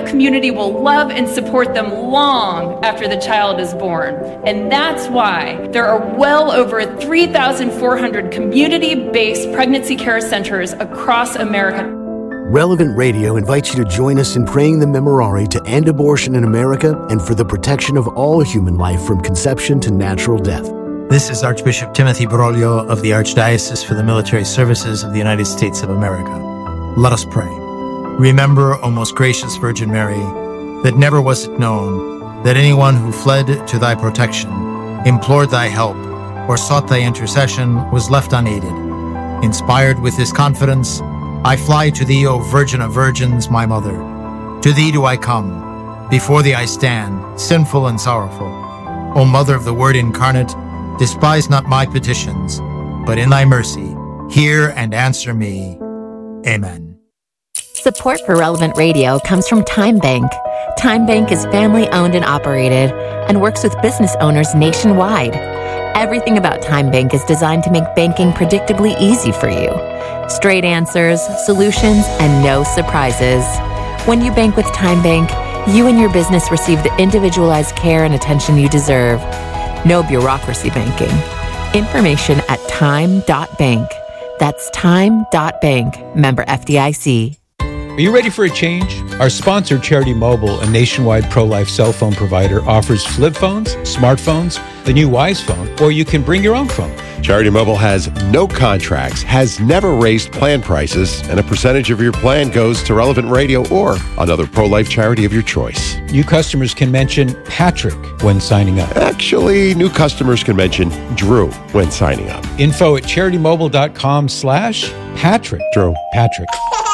community will love and support them long after the child is born. And that's why there are well over 3,400 community-based pregnancy care centers across America. Relevant Radio invites you to join us in praying the Memorare to end abortion in America and for the protection of all human life from conception to natural death. This is Archbishop Timothy Broglio of the Archdiocese for the Military Services of the United States of America. Let us pray. Remember, O most gracious Virgin Mary, that never was it known that anyone who fled to thy protection, implored thy help, or sought thy intercession was left unaided. Inspired with this confidence, I fly to thee, O Virgin of Virgins, my Mother. To thee do I come. Before thee I stand, sinful and sorrowful. O Mother of the Word incarnate, despise not my petitions, but in thy mercy, hear and answer me. Amen. Support for Relevant Radio comes from Time Bank. Time Bank is family-owned and operated and works with business owners nationwide. Everything about Time Bank is designed to make banking predictably easy for you. Straight answers, solutions, and no surprises. When you bank with Time Bank, you and your business receive the individualized care and attention you deserve. No bureaucracy banking. Information at time.bank. That's time.bank. Member FDIC. Are you ready for a change? Our sponsor, Charity Mobile, a nationwide pro-life cell phone provider, offers flip phones, smartphones, the new Wise phone, or you can bring your own phone. Charity Mobile has no contracts, has never raised plan prices, and a percentage of your plan goes to Relevant Radio or another pro-life charity of your choice. New customers can mention Patrick when signing up. Actually, new customers can mention Drew when signing up. Info at CharityMobile.com/Patrick. Drew. Patrick.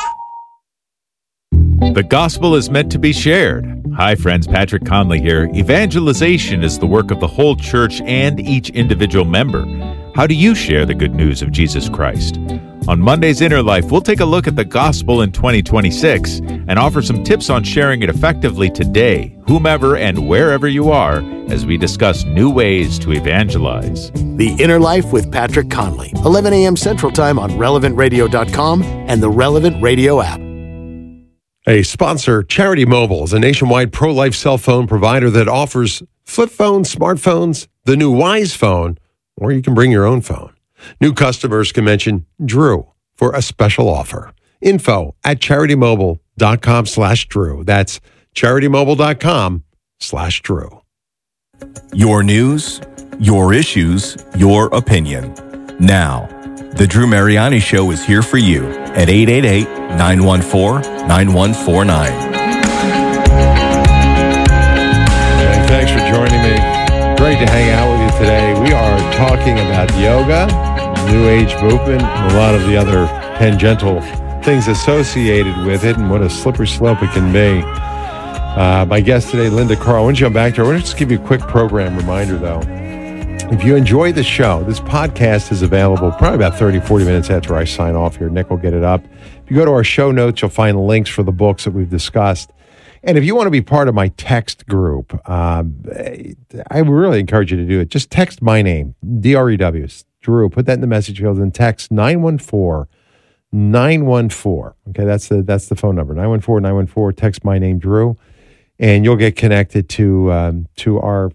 The gospel is meant to be shared. Hi, friends. Patrick Conley here. Evangelization is the work of the whole church and each individual member. How do you share the good news of Jesus Christ? On Monday's Inner Life, we'll take a look at the gospel in 2026 and offer some tips on sharing it effectively today, whomever and wherever you are, as we discuss new ways to evangelize. The Inner Life with Patrick Conley, 11 a.m. Central Time on RelevantRadio.com and the Relevant Radio app. A sponsor, Charity Mobile, is a nationwide pro-life cell phone provider that offers flip phones, smartphones, the new Wise phone, or you can bring your own phone. New customers can mention Drew for a special offer. Info at CharityMobile.com/Drew. That's CharityMobile.com/Drew. Your news, your issues, your opinion. Now, The Drew Mariani Show is here for you at 888-914-9149. Thanks for joining me. Great to hang out with you today. We are talking about yoga, New Age movement, and a lot of the other tangential things associated with it and what a slippery slope it can be. My guest today, Linda Carl. I want to jump back to her. I want to just give you a quick program reminder, though. If you enjoy the show, this podcast is available probably about 30, 40 minutes after I sign off here. Nick will get it up. If you go to our show notes, you'll find links for the books that we've discussed. And if you want to be part of my text group, I really encourage you to do it. Just text my name, DREW, Drew. Put that in the message field and text 914-914. Okay, that's the phone number, 914-914. Text my name, Drew, and you'll get connected to our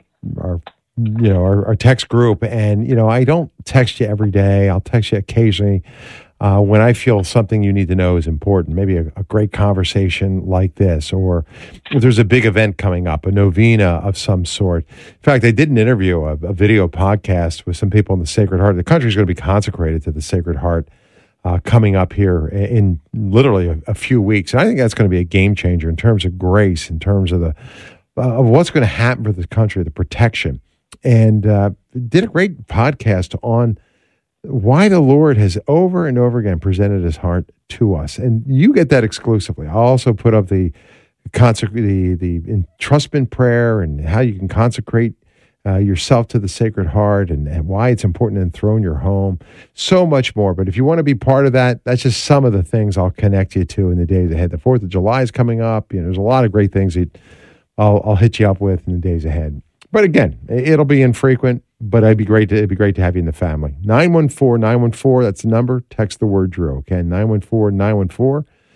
text group. And, I don't text you every day. I'll text you occasionally when I feel something you need to know is important, maybe a great conversation like this, or if there's a big event coming up, a novena of some sort. In fact, I did an interview, a video podcast with some people in the Sacred Heart. The country is going to be consecrated to the Sacred Heart coming up here in literally a few weeks. And I think that's going to be a game changer in terms of grace, in terms of of what's going to happen for the country, the protection. And did a great podcast on why the Lord has over and over again presented his heart to us. And you get that exclusively. I'll also put up the entrustment prayer and how you can consecrate yourself to the Sacred Heart and why it's important to enthrone your home. So much more. But if you want to be part of that, that's just some of the things I'll connect you to in the days ahead. The 4th of July is coming up. There's a lot of great things that I'll hit you up with in the days ahead. But again, it'll be infrequent, but it'd be great to have you in the family. 914-914, that's the number. Text the word Drew, okay? 914-914.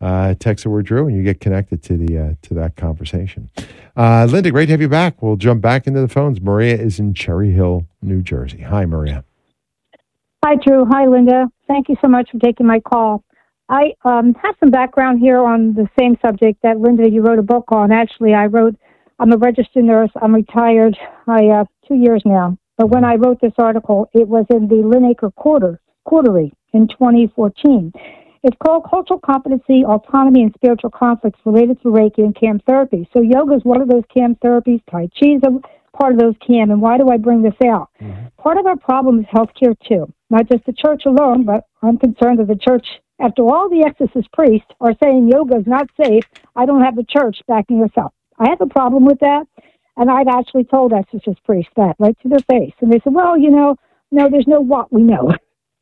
text the word Drew, and you get connected to the to that conversation. Linda, great to have you back. We'll jump back into the phones. Maria is in Cherry Hill, New Jersey. Hi, Maria. Hi, Drew. Hi, Linda. Thank you so much for taking my call. I have some background here on the same subject that, Linda, you wrote a book on. Actually, I'm a registered nurse. I'm retired 2 years now. But when I wrote this article, it was in the Linacre Quarterly in 2014. It's called Cultural Competency, Autonomy, and Spiritual Conflicts Related to Reiki and CAM Therapy. So yoga is one of those CAM therapies. Tai Chi is a part of those CAM. And why do I bring this out? Mm-hmm. Part of our problem is healthcare, too. Not just the church alone, but I'm concerned that the church, after all the exorcist priests are saying yoga is not safe, I don't have the church backing us up. I have a problem with that. And I've actually told exorcist priests that right to their face. And they said, well, no, there's no what we know.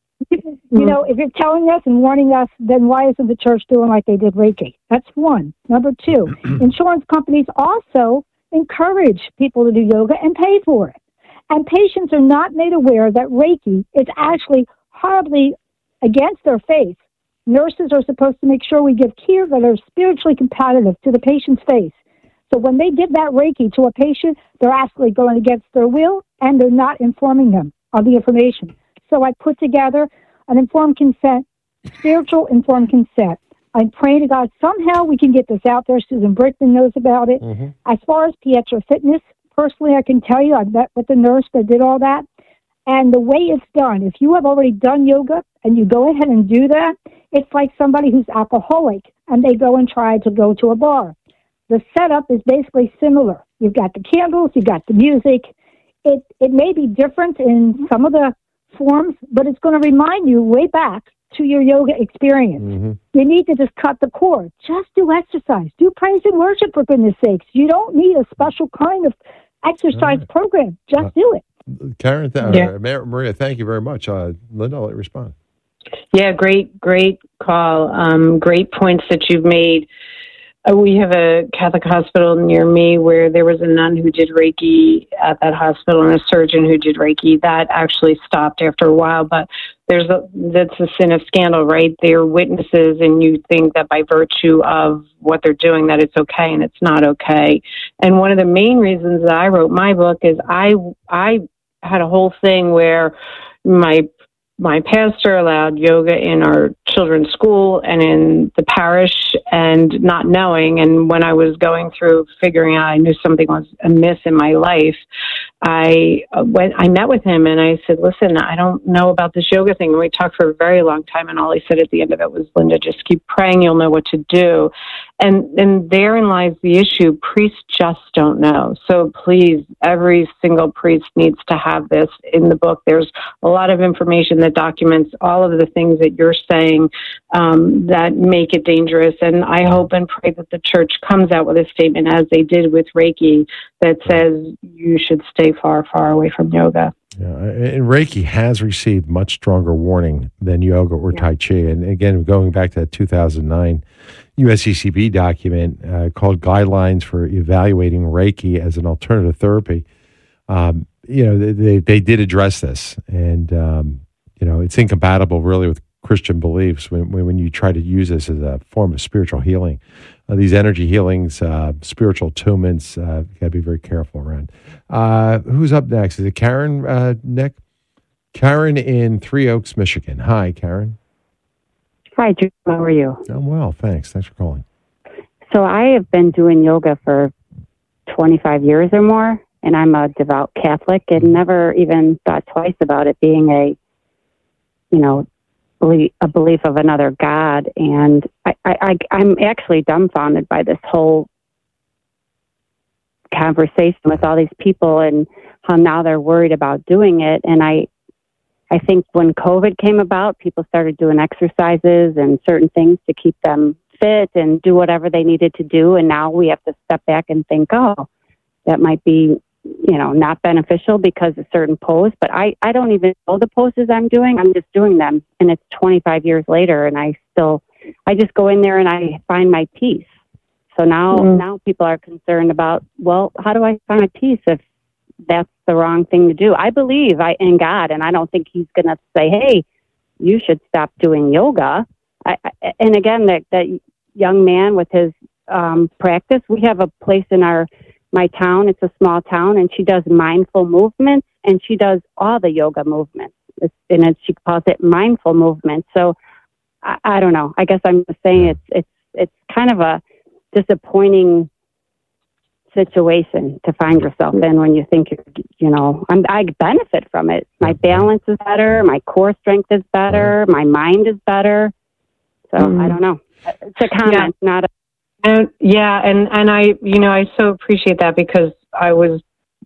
If you're telling us and warning us, then why isn't the church doing like they did Reiki? That's one. Number two, insurance companies also encourage people to do yoga and pay for it. And patients are not made aware that Reiki is actually horribly against their faith. Nurses are supposed to make sure we give care that are spiritually compatible to the patient's faith. So when they give that Reiki to a patient, they're actually going against their will, and they're not informing them of the information. So I put together an informed consent, spiritual informed consent. I'm praying to God somehow we can get this out there. Susan Brickman knows about it. Mm-hmm. As far as Pietro Fitness, personally, I can tell you, I met with the nurse that did all that. And the way it's done, if you have already done yoga and you go ahead and do that, it's like somebody who's alcoholic and they go and try to go to a bar. The setup is basically similar. You've got the candles, you've got the music. It may be different in some of the forms, but it's going to remind you way back to your yoga experience. Mm-hmm. You need to just cut the cord. Just do exercise. Do praise and worship, for goodness sakes. You don't need a special kind of exercise program. Just do it. Karen, Maria, thank you very much. Linda, I'll let you respond. Yeah, great call. Great points that you've made. We have a Catholic hospital near me where there was a nun who did Reiki at that hospital and a surgeon who did Reiki. That actually stopped after a while, but that's a sin of scandal, right? They're witnesses, and you think that by virtue of what they're doing that it's okay, and it's not okay. And one of the main reasons that I wrote my book is I had a whole thing where my pastor allowed yoga in our children's school and in the parish, and not knowing. And when I was going through figuring out I knew something was amiss in my life, I met with him and I said, listen, I don't know about this yoga thing. And we talked for a very long time. And all he said at the end of it was, Linda, just keep praying. You'll know what to do. And therein lies the issue. Priests just don't know. So please, every single priest needs to have this in the book. There's a lot of information that documents all of the things that you're saying that make it dangerous. And I hope and pray that the church comes out with a statement, as they did with Reiki, that says you should stay far, far away from yoga. Yeah, and Reiki has received much stronger warning than yoga or Tai Chi. And again, going back to that 2009 USCCB document called Guidelines for Evaluating Reiki as an Alternative Therapy, they did address this. And, it's incompatible really with Christian beliefs when you try to use this as a form of spiritual healing. These energy healings, spiritual attunements, got to be very careful around. Who's up next? Is it Karen, Nick? Karen in Three Oaks, Michigan. Hi, Karen. Hi, Drew. How are you? I'm well, thanks. Thanks for calling. So I have been doing yoga for 25 years or more, and I'm a devout Catholic and never even thought twice about it being a belief of another God. And I'm actually dumbfounded by this whole conversation with all these people and how now they're worried about doing it. And I think when COVID came about, people started doing exercises and certain things to keep them fit and do whatever they needed to do. And now we have to step back and think, that might be, not beneficial because of certain pose. But I don't even know the poses I'm doing. I'm just doing them. And it's 25 years later, and I just go in there and I find my peace. So now people are concerned about, well, how do I find my peace if that's the wrong thing to do? I believe in God, and I don't think he's going to say, hey, you should stop doing yoga. And again, that young man with his practice. We have a place in my town. It's a small town, and she does mindful movements, and she does all the yoga movements. She calls it mindful movements. So I don't know. I guess I'm just saying it's kind of a disappointing situation to find yourself in when you think I benefit from it. My balance is better, my core strength is better, my mind is better. So I don't know. It's a comment, not a. And I so appreciate that, because I was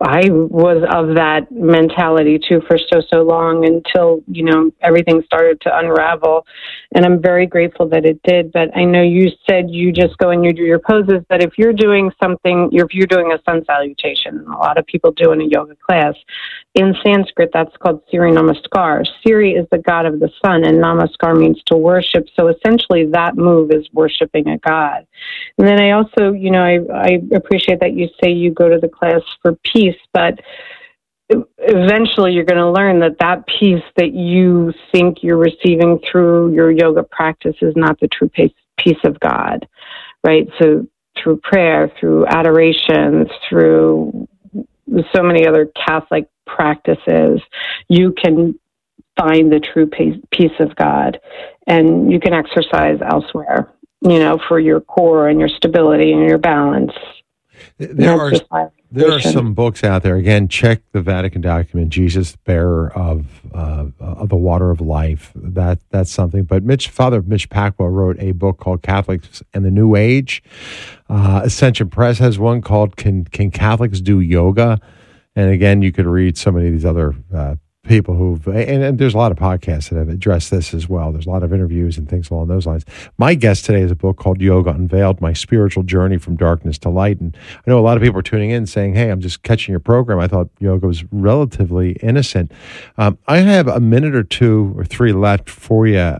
of that mentality too for so long until, everything started to unravel. And I'm very grateful that it did. But I know you said you just go and you do your poses, but if you're doing something, if you're doing a sun salutation, a lot of people do in a yoga class, in Sanskrit, that's called Surya Namaskar. Surya is the god of the sun, and Namaskar means to worship. So essentially that move is worshiping a god. And then I also, I appreciate that you say you go to the class for peace, but eventually you're going to learn that peace that you think you're receiving through your yoga practice is not the true peace of God, right? So through prayer, through adoration, through so many other Catholic practices, you can find the true peace of God, and you can exercise elsewhere, for your core and your stability and your balance. There are some books out there. Again, check the Vatican document, Jesus, bearer of the water of life. That's something. But Father Mitch Pacwa wrote a book called Catholics and the New Age. Ascension Press has one called Can Catholics Do Yoga? And again, you could read so many of these other people and there's a lot of podcasts that have addressed this as well. There's a lot of interviews and things along those lines. My guest today is a book called Yoga Unveiled, My Spiritual Journey from Darkness to Light. And I know a lot of people are tuning in saying, hey, I'm just catching your program. I thought yoga was relatively innocent. I have a minute or 2 or 3 left for you.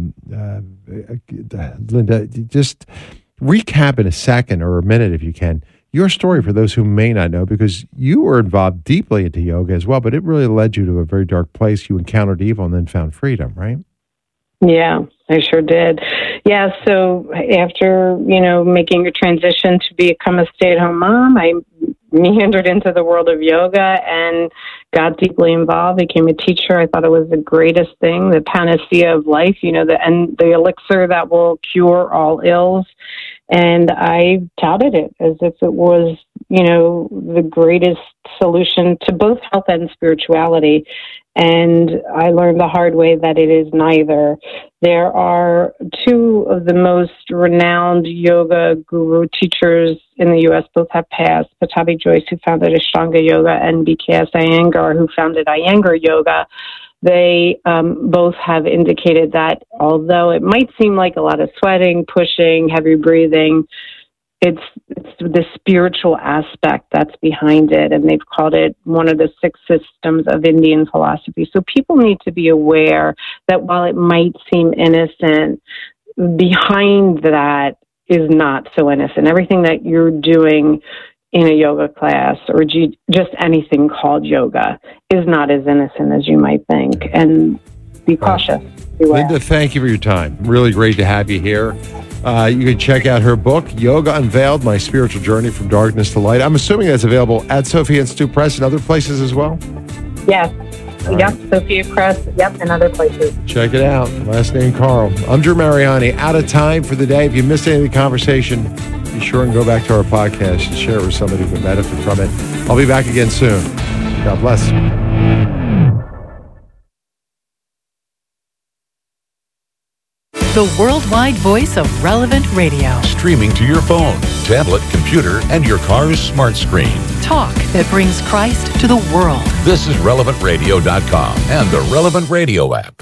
Linda, just recap in a second or a minute if you can, your story for those who may not know, because you were involved deeply into yoga as well, but it really led you to a very dark place. You encountered evil and then found freedom, right? Yeah, I sure did. Yeah, so after, making a transition to become a stay-at-home mom, I meandered into the world of yoga and got deeply involved, became a teacher. I thought it was the greatest thing, the panacea of life, the elixir that will cure all ills. And I touted it as if it was, the greatest solution to both health and spirituality. And I learned the hard way that it is neither. There are 2 of the most renowned yoga guru teachers in the U.S. Both have passed. Pattabhi Jois, who founded Ashtanga Yoga, and BKS Iyengar, who founded Iyengar Yoga. They both have indicated that although it might seem like a lot of sweating, pushing, heavy breathing, it's the spiritual aspect that's behind it, and they've called it one of the 6 systems of Indian philosophy. So people need to be aware that while it might seem innocent, behind that is not so innocent. Everything that you're doing in a yoga class or just anything called yoga is not as innocent as you might think. And be cautious. Linda, thank you for your time. Really great to have you here. You can check out her book, Yoga Unveiled, My Spiritual Journey from Darkness to Light. I'm assuming that's available at Sophia Institute Press and other places as well? Yes. Sophia Press, and other places. Check it out. Last name Carl. I'm Drew Mariani. Out of time for the day. If you missed any of the conversation, be sure and go back to our podcast and share it with somebody who can benefit from it. I'll be back again soon. God bless. The worldwide voice of Relevant Radio. Streaming to your phone, tablet, computer, and your car's smart screen. Talk that brings Christ to the world. This is RelevantRadio.com and the Relevant Radio app.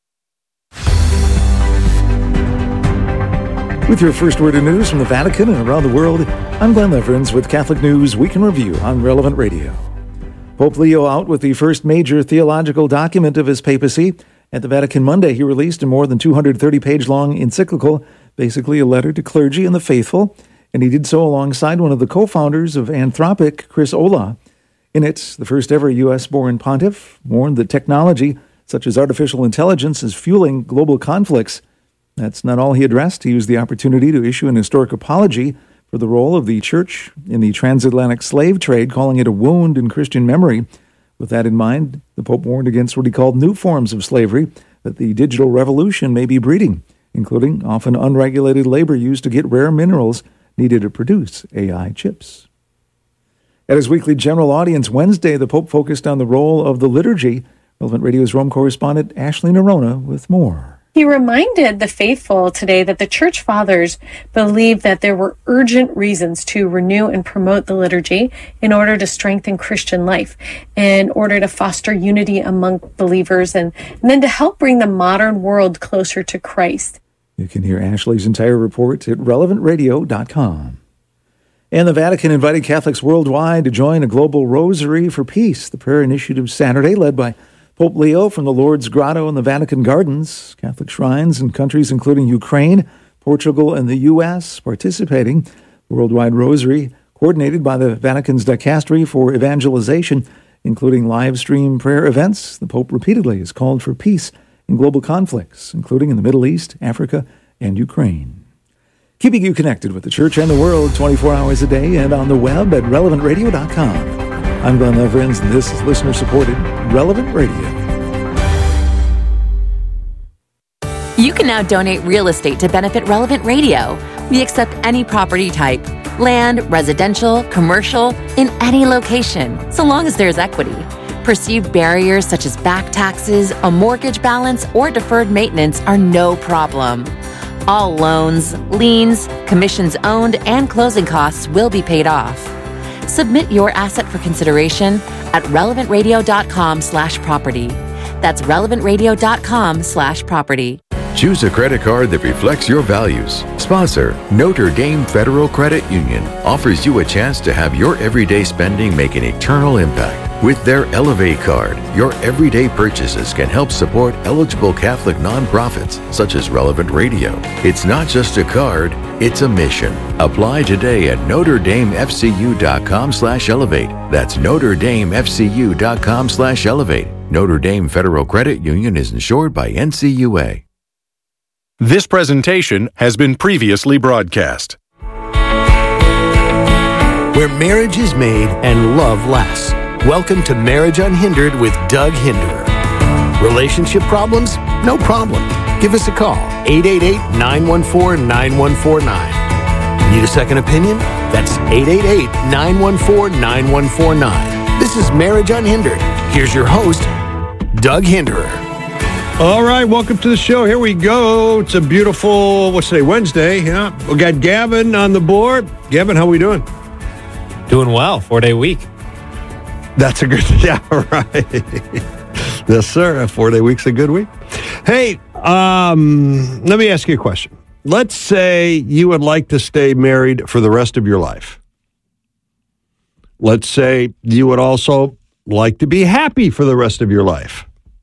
With your first word of news from the Vatican and around the world, I'm Glenn Leverins with Catholic News Week in Review on Relevant Radio. Pope Leo out with the first major theological document of his papacy. At the Vatican Monday, he released a more than 230-page-long encyclical, basically a letter to clergy and the faithful, and he did so alongside one of the co-founders of Anthropic, Chris Olah. In it, the first-ever U.S.-born pontiff warned that technology, such as artificial intelligence, is fueling global conflicts. That's not all he addressed. He used the opportunity to issue an historic apology for the role of the church in the transatlantic slave trade, calling it a wound in Christian memory. With that in mind, the Pope warned against what he called new forms of slavery that the digital revolution may be breeding, including often unregulated labor used to get rare minerals needed to produce AI chips. At his weekly general audience Wednesday, the Pope focused on the role of the liturgy. Relevant Radio's Rome correspondent Ashley Nerona with more. He reminded the faithful today that the Church Fathers believed that there were urgent reasons to renew and promote the liturgy in order to strengthen Christian life, in order to foster unity among believers, and then to help bring the modern world closer to Christ. You can hear Ashley's entire report at relevantradio.com. And the Vatican invited Catholics worldwide to join a global rosary for peace, the prayer initiative Saturday led by Pope Leo from the Lourdes Grotto and the Vatican Gardens. Catholic shrines in countries including Ukraine, Portugal, and the U.S. participating. The Worldwide Rosary, coordinated by the Vatican's Dicastery for Evangelization, including live stream prayer events. The Pope repeatedly has called for peace in global conflicts, including in the Middle East, Africa, and Ukraine. Keeping you connected with the Church and the world 24 hours a day and on the web at relevantradio.com. I'm Glenn Leverins, and this is listener-supported Relevant Radio. You can now donate real estate to benefit Relevant Radio. We accept any property type, land, residential, commercial, in any location, so long as there's equity. Perceived barriers such as back taxes, a mortgage balance, or deferred maintenance are no problem. All loans, liens, commissions owned, and closing costs will be paid off. Submit your asset for consideration at relevantradio.com/property. That's relevantradio.com/property. Choose a credit card that reflects your values. Sponsor, Notre Dame Federal Credit Union offers you a chance to have your everyday spending make an eternal impact. With their Elevate card, your everyday purchases can help support eligible Catholic nonprofits such as Relevant Radio. It's not just a card, it's a mission. Apply today at NotreDameFCU.com/elevate. That's NotreDameFCU.com/elevate. Notre Dame Federal Credit Union is insured by NCUA. This presentation has been previously broadcast. Where marriage is made and love lasts. Welcome to Marriage Unhindered with Doug Hinderer. Relationship problems? No problem. Give us a call, 888-914-9149. Need a second opinion? That's 888-914-9149. This is Marriage Unhindered. Here's your host, Doug Hinderer. All right, welcome to the show. Here we go. It's a beautiful, what's today, Wednesday. Yeah, we got Gavin on the board. Gavin, how we doing? Doing well. 4-day week. That's a good, yeah, right. Yes, sir. A 4-day week's a good week. Hey, let me ask you a question. Let's say you would like to stay married for the rest of your life. Let's say you would also like to be happy for the rest of your life.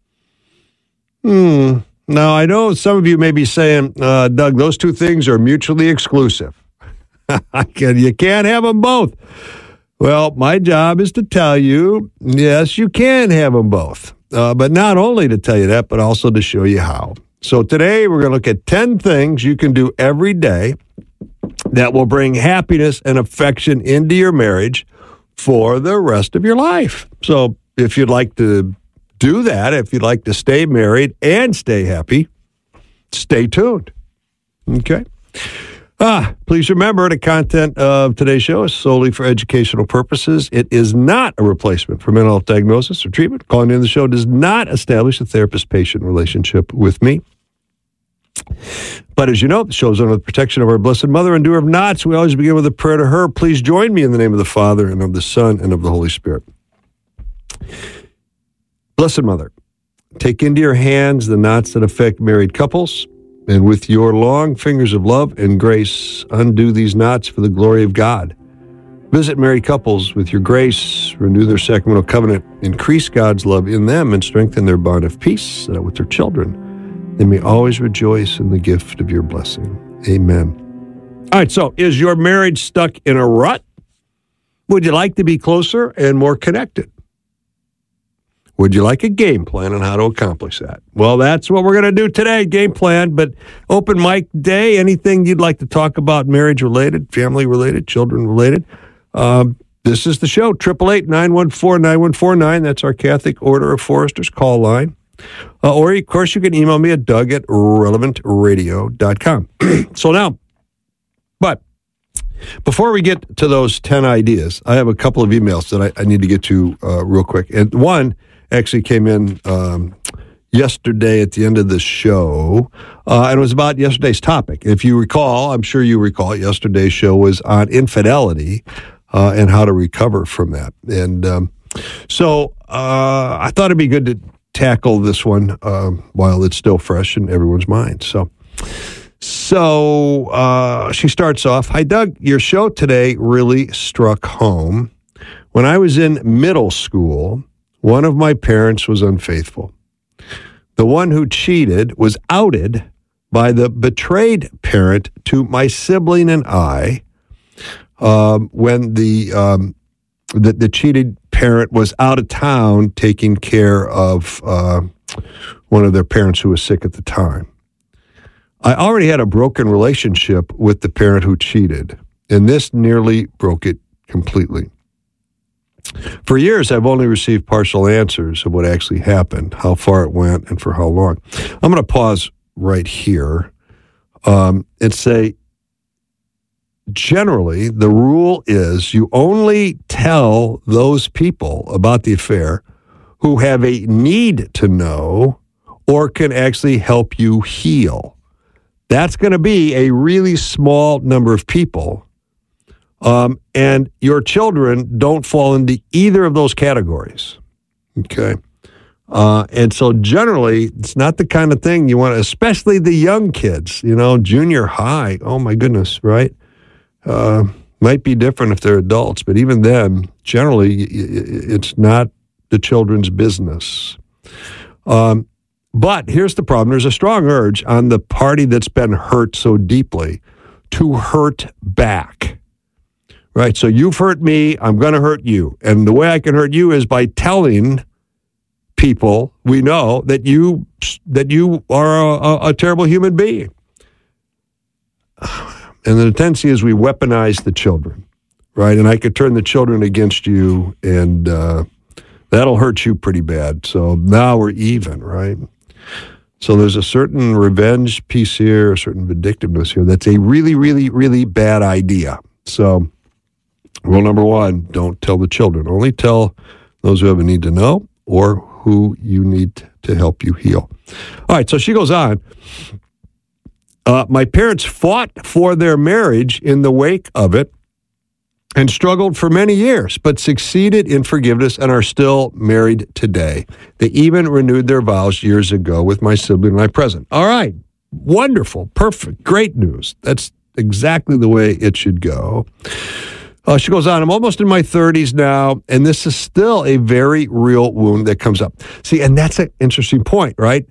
Now, I know some of you may be saying, Doug, those two things are mutually exclusive. You can't have them both. Well, my job is to tell you, yes, you can have them both. But not only to tell you that, but also to show you how. So today we're going to look at 10 things you can do every day that will bring happiness and affection into your marriage for the rest of your life. So if you'd like to do that, if you'd like to stay married and stay happy, stay tuned. Okay? Please remember the content of today's show is solely for educational purposes. It is not a replacement for mental health diagnosis or treatment. Calling in the show does not establish a therapist-patient relationship with me. But as you know, the show is under the protection of our Blessed Mother and doer of knots. We always begin with a prayer to her. Please join me in the name of the Father, and of the Son, and of the Holy Spirit. Blessed Mother, take into your hands the knots that affect married couples, and with your long fingers of love and grace, undo these knots for the glory of God. Visit married couples with your grace, renew their sacramental covenant, increase God's love in them, and strengthen their bond of peace, so that with their children they may always rejoice in the gift of your blessing. Amen. All right, so is your marriage stuck in a rut? Would you like to be closer and more connected? Would you like a game plan on how to accomplish that? Well, that's what we're going to do today, game plan. But open mic day, anything you'd like to talk about, marriage-related, family-related, children-related, this is the show, 888-914-9149. That's our Catholic Order of Foresters call line. Or, of course, you can email me at doug@relevantradio.com. So now, but before we get to those 10 ideas, I have a couple of emails that I need to get to real quick. And one actually came in yesterday at the end of the show, and it was about yesterday's topic. If you recall, I'm sure you recall, yesterday's show was on infidelity and how to recover from that. And so I thought it'd be good to tackle this one while it's still fresh in everyone's mind. So she starts off, "Hi, Doug, your show today really struck home. When I was in middle school, one of my parents was unfaithful. The one who cheated was outed by the betrayed parent to my sibling and I when the cheated parent was out of town taking care of one of their parents who was sick at the time. I already had a broken relationship with the parent who cheated, and this nearly broke it completely. For years, I've only received partial answers of what actually happened, how far it went, and for how long." I'm going to pause right here and say, generally, the rule is you only tell those people about the affair who have a need to know or can actually help you heal. That's going to be a really small number of people. And your children don't fall into either of those categories. Okay. And so generally, it's not the kind of thing you want to, especially the young kids, junior high. Oh my goodness, right? Might be different if they're adults, but even then, generally, it's not the children's business. But here's the problem. There's a strong urge on the party that's been hurt so deeply to hurt back. Right? So you've hurt me, I'm going to hurt you. And the way I can hurt you is by telling people we know that you are a terrible human being. And the tendency is we weaponize the children, right? And I could turn the children against you, and that'll hurt you pretty bad. So now we're even, right? So there's a certain revenge piece here, a certain vindictiveness here. That's a really, really, really bad idea. So rule number one, don't tell the children. Only tell those who have a need to know or who you need to help you heal. All right, so she goes on. My parents fought for their marriage in the wake of it and struggled for many years, but succeeded in forgiveness and are still married today. They even renewed their vows years ago with my sibling and I present. All right, wonderful, perfect, great news. That's exactly the way it should go. She goes on, I'm almost in my 30s now, and this is still a very real wound that comes up. See, and that's an interesting point, right?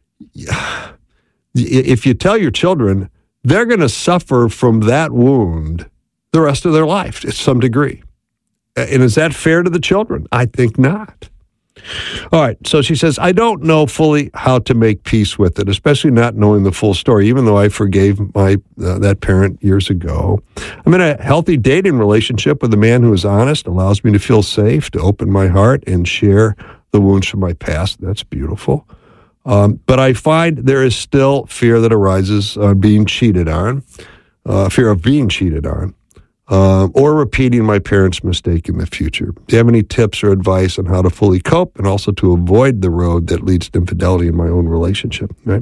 If you tell your children, they're going to suffer from that wound the rest of their life to some degree. And is that fair to the children? I think not. All right, so she says, I don't know fully how to make peace with it, especially not knowing the full story, even though I forgave that parent years ago. I'm in a healthy dating relationship with a man who is honest, allows me to feel safe, to open my heart and share the wounds from my past. That's beautiful. But I find there is still fear that arises on being cheated on, fear of being cheated on, or repeating my parents' mistake in the future. Do you have any tips or advice on how to fully cope and also to avoid the road that leads to infidelity in my own relationship? Right.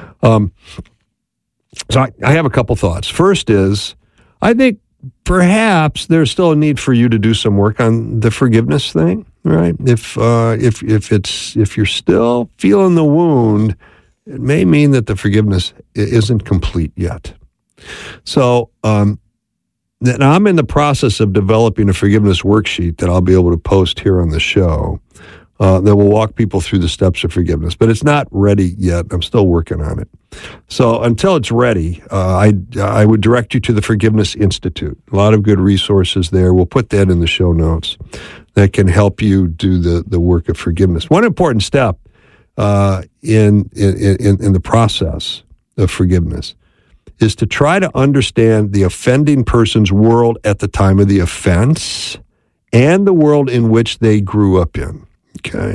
So I have a couple thoughts. First is, I think perhaps there's still a need for you to do some work on the forgiveness thing. Right. If you're still feeling the wound, it may mean that the forgiveness isn't complete yet. So, now I'm in the process of developing a forgiveness worksheet that I'll be able to post here on the show. that will walk people through the steps of forgiveness. But it's not ready yet. I'm still working on it. So until it's ready, I would direct you to the Forgiveness Institute. A lot of good resources there. We'll put that in the show notes that can help you do the work of forgiveness. One important step in the process of forgiveness is to try to understand the offending person's world at the time of the offense and the world in which they grew up in. Okay.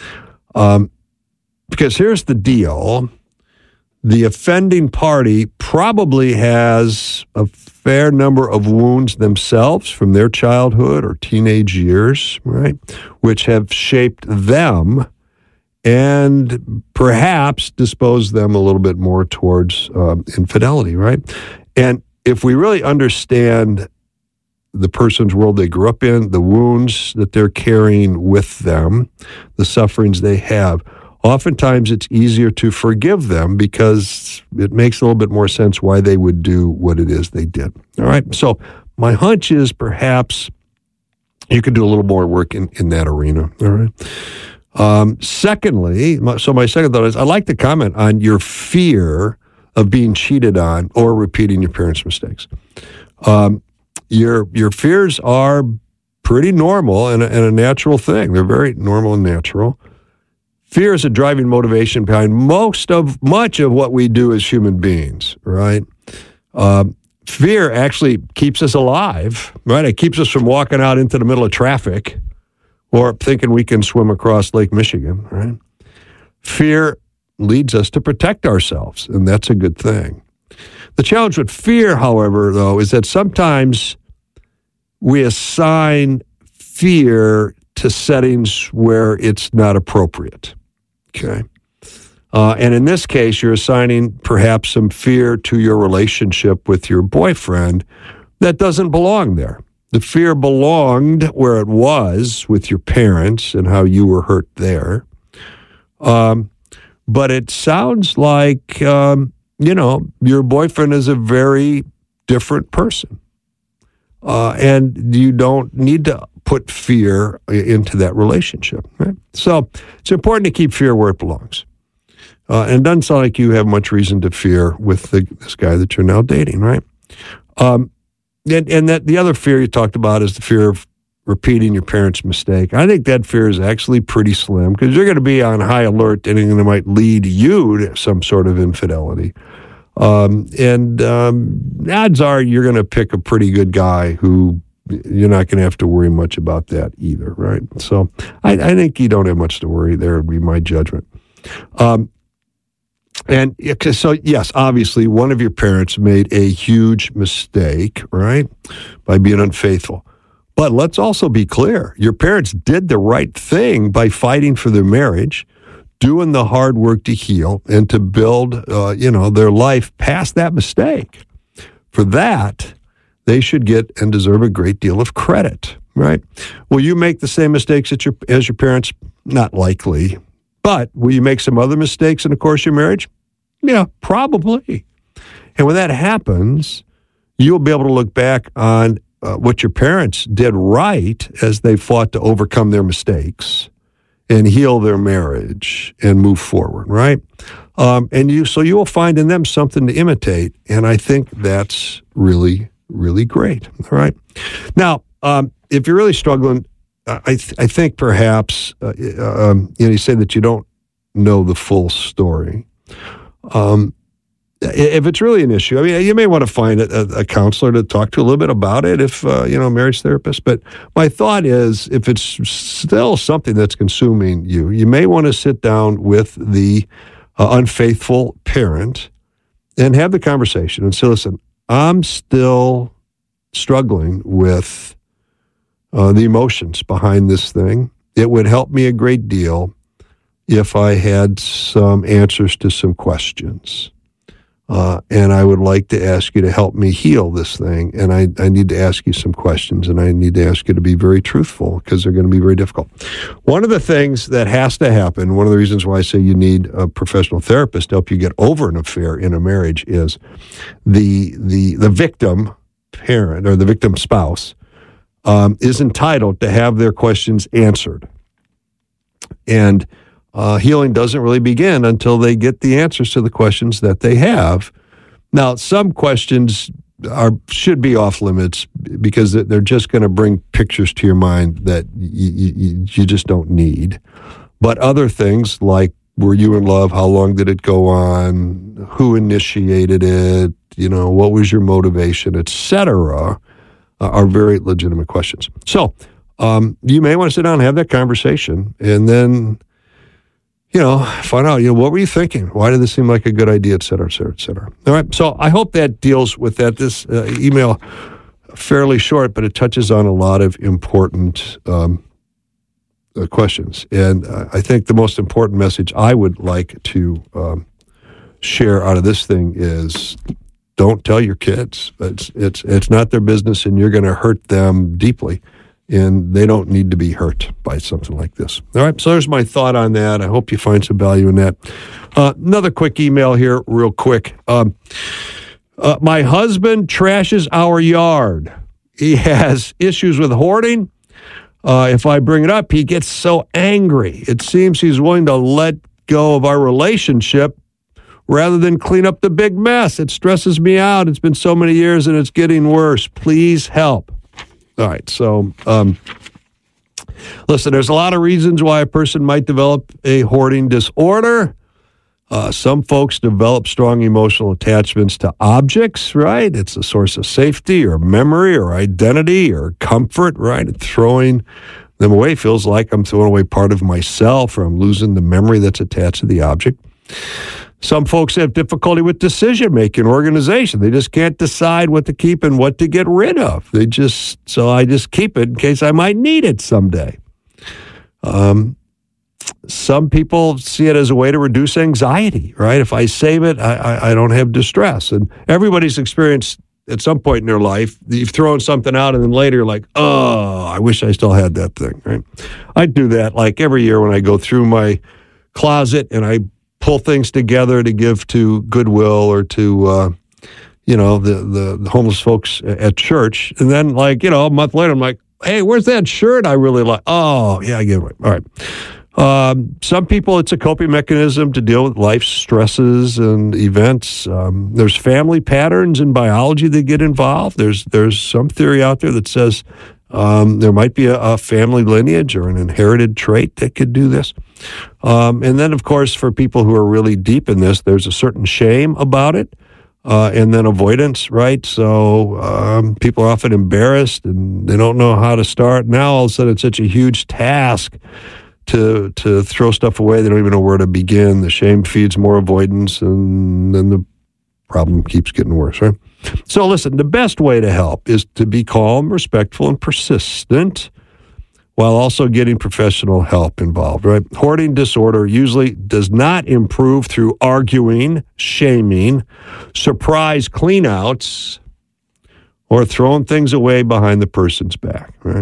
Because here's the deal. The offending party probably has a fair number of wounds themselves from their childhood or teenage years, right, which have shaped them and perhaps disposed them a little bit more towards infidelity, right? And if we really understand the person's world they grew up in, the wounds that they're carrying with them, the sufferings they have, oftentimes it's easier to forgive them because it makes a little bit more sense why they would do what it is they did. All right? So my hunch is perhaps you could do a little more work in that arena. All right? Secondly, so my second thought is I'd like to comment on your fear of being cheated on or repeating your parents' mistakes. Your fears are pretty normal and a natural thing. They're very normal and natural. Fear is a driving motivation behind much of what we do as human beings, right? Fear actually keeps us alive, right? It keeps us from walking out into the middle of traffic or thinking we can swim across Lake Michigan, right? Fear leads us to protect ourselves, and that's a good thing. The challenge with fear, however, though, is that sometimes we assign fear to settings where it's not appropriate. Okay. And in this case, you're assigning perhaps some fear to your relationship with your boyfriend that doesn't belong there. The fear belonged where it was with your parents and how you were hurt there. But it sounds like, your boyfriend is a very different person. And you don't need to put fear into that relationship. Right? So it's important to keep fear where it belongs. And it doesn't sound like you have much reason to fear with this guy that you're now dating, right? And that the other fear you talked about is the fear of repeating your parents' mistake. I think that fear is actually pretty slim because you're going to be on high alert to anything that might lead you to some sort of infidelity. And odds are you're going to pick a pretty good guy who you're not going to have to worry much about that either, right? So I think you don't have much to worry there, would be my judgment. And so, yes, obviously one of your parents made a huge mistake, right, by being unfaithful. But let's also be clear. Your parents did the right thing by fighting for their marriage, doing the hard work to heal and to build, their life past that mistake. For that, they should get and deserve a great deal of credit, right? Will you make the same mistakes as your parents? Not likely. But will you make some other mistakes in the course of your marriage? Yeah, probably. And when that happens, you'll be able to look back on what your parents did right as they fought to overcome their mistakes and heal their marriage and move forward, right? So you will find in them something to imitate, and I think that's really, really great, all right? Now, if you're really struggling, I think perhaps, you say that you don't know the full story. If it's really an issue, I mean, you may want to find a counselor to talk to a little bit about it, if, a marriage therapist. But my thought is, if it's still something that's consuming you, you may want to sit down with the unfaithful parent and have the conversation and say, listen, I'm still struggling with the emotions behind this thing. It would help me a great deal if I had some answers to some questions. And I would like to ask you to help me heal this thing. And I need to ask you some questions, and I need to ask you to be very truthful because they're going to be very difficult. One of the things that has to happen, one of the reasons why I say you need a professional therapist to help you get over an affair in a marriage is the victim parent or the victim spouse is entitled to have their questions answered. And healing doesn't really begin until they get the answers to the questions that they have. Now, some questions should be off limits because they're just going to bring pictures to your mind that you just don't need. But other things like, were you in love? How long did it go on? Who initiated it? What was your motivation, etc., are very legitimate questions. So you may want to sit down and have that conversation and then, find out, what were you thinking? Why did this seem like a good idea, et cetera, et cetera, et cetera. All right. So I hope that deals with that. This email, fairly short, but it touches on a lot of important questions. And I think the most important message I would like to share out of this thing is don't tell your kids. It's not their business, and you're going to hurt them deeply. And they don't need to be hurt by something like this. All right, so there's my thought on that. I hope you find some value in that. Another quick email here, real quick. My husband trashes our yard. He has issues with hoarding. If I bring it up, he gets so angry. It seems he's willing to let go of our relationship rather than clean up the big mess. It stresses me out. It's been so many years, and it's getting worse. Please help. All right, so listen, there's a lot of reasons why a person might develop a hoarding disorder. Some folks develop strong emotional attachments to objects, right? It's a source of safety or memory or identity or comfort, right? And throwing them away feels like I'm throwing away part of myself, or I'm losing the memory that's attached to the object. Some folks have difficulty with decision-making, organization. They just can't decide what to keep and what to get rid of. So I just keep it in case I might need it someday. Some people see it as a way to reduce anxiety, right? If I save it, I don't have distress. And everybody's experienced at some point in their life, you've thrown something out and then later you're like, oh, I wish I still had that thing, right? I do that like every year when I go through my closet and I pull things together to give to Goodwill or to, the homeless folks at church. And then a month later, I'm like, hey, where's that shirt I really like? Oh, yeah, I give it. All right. Some people, it's a coping mechanism to deal with life's stresses and events. There's family patterns in biology that get involved. There's some theory out there that says there might be a family lineage or an inherited trait that could do this. And then, of course, for people who are really deep in this, there's a certain shame about it, and then avoidance, right? So people are often embarrassed and they don't know how to start. Now, all of a sudden, it's such a huge task to throw stuff away. They don't even know where to begin. The shame feeds more avoidance, and then the problem keeps getting worse, right? So listen, the best way to help is to be calm, respectful, and persistent while also getting professional help involved, right? Hoarding disorder usually does not improve through arguing, shaming, surprise cleanouts, or throwing things away behind the person's back, right?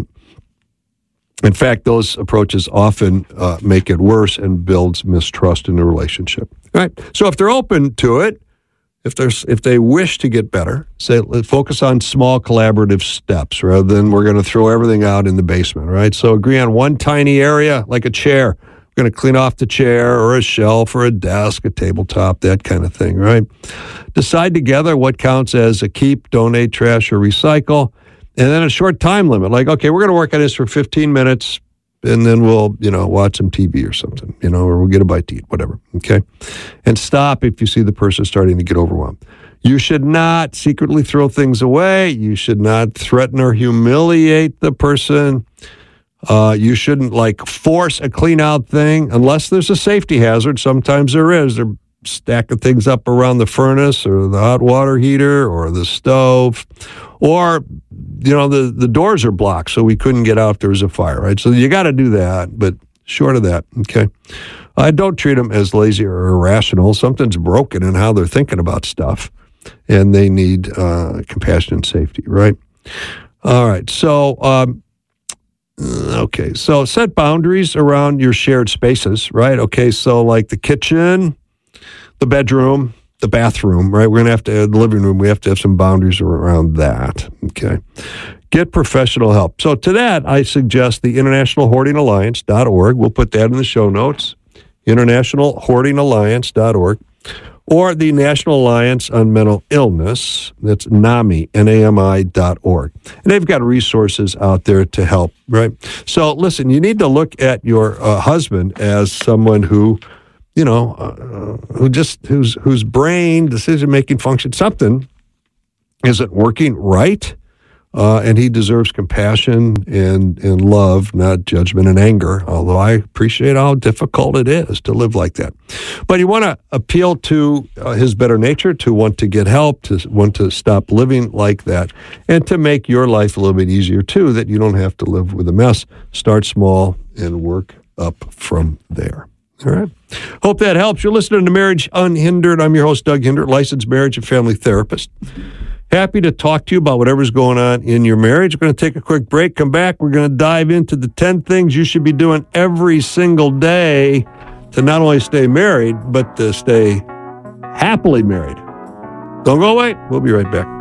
In fact, those approaches often make it worse and builds mistrust in the relationship, right? So if they're open to it, if they wish to get better, say, let's focus on small collaborative steps rather than we're going to throw everything out in the basement, right? So agree on one tiny area, like a chair. We're going to clean off the chair or a shelf or a desk, a tabletop, that kind of thing, right? Decide together what counts as a keep, donate, trash, or recycle. And then a short time limit, like, okay, we're going to work on this for 15 minutes, and then we'll, watch some TV or something, or we'll get a bite to eat, whatever, okay? And stop if you see the person starting to get overwhelmed. You should not secretly throw things away. You should not threaten or humiliate the person. You shouldn't, force a clean-out thing unless there's a safety hazard. Sometimes there is. They're stacking things up around the furnace or the hot water heater or the stove. Or, the doors are blocked, so we couldn't get out if there was a fire, right? So you got to do that, but short of that, okay? Don't treat them as lazy or irrational. Something's broken in how they're thinking about stuff, and they need compassion and safety, right? All right, so, so set boundaries around your shared spaces, right? Okay, so like the kitchen, the bedroom, the bathroom, right? We're going to have to, the living room, we have to have some boundaries around that, okay? Get professional help. So to that, I suggest the internationalhoardingalliance.org. We'll put that in the show notes, internationalhoardingalliance.org, or the National Alliance on Mental Illness. That's NAMI, NAMI.org. And they've got resources out there to help, right? So listen, you need to look at your husband as someone who, whose brain, decision-making function, something isn't working right. And he deserves compassion and love, not judgment and anger, although I appreciate how difficult it is to live like that. But you want to appeal to his better nature, to want to get help, to want to stop living like that, and to make your life a little bit easier, too, that you don't have to live with a mess. Start small and work up from there. All right. Hope that helps. You're listening to Marriage Unhindered. I'm your host, Doug Hindert, licensed marriage and family therapist. Happy to talk to you about whatever's going on in your marriage. We're going to take a quick break. Come back. We're going to dive into the 10 things you should be doing every single day to not only stay married, but to stay happily married. Don't go away. We'll be right back.